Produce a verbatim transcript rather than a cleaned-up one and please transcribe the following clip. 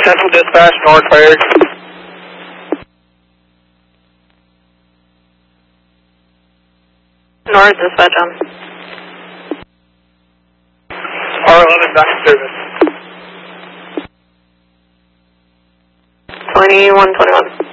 Central Dispatch, North fired. North Dispatch on. R eleven back in service. twenty-one twenty-one.